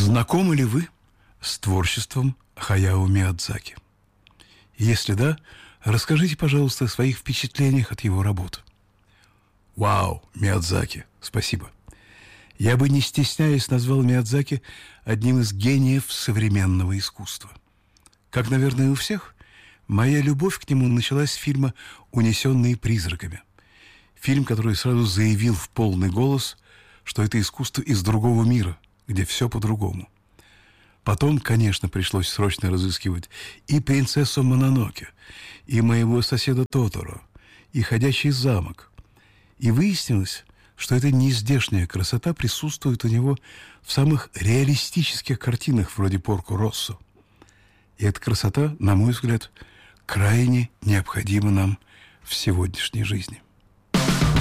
Знакомы ли вы с творчеством Хаяо Миядзаки? Если да, расскажите, пожалуйста, о своих впечатлениях от его работ. Вау, Миядзаки, спасибо. Я бы, не стесняясь, назвал Миядзаки одним из гениев современного искусства. Как, наверное, у всех, моя любовь к нему началась с фильма «Унесенные призраками». Фильм, который сразу заявил в полный голос, что это искусство из другого мира, где все по-другому. Потом, конечно, пришлось срочно разыскивать и «Принцессу Мононоке», и «Моего соседа Тоторо», и «Ходячий замок». И выяснилось, что эта нездешняя красота присутствует у него в самых реалистических картинах, вроде «Порко Россо». И эта красота, на мой взгляд, крайне необходима нам в сегодняшней жизни.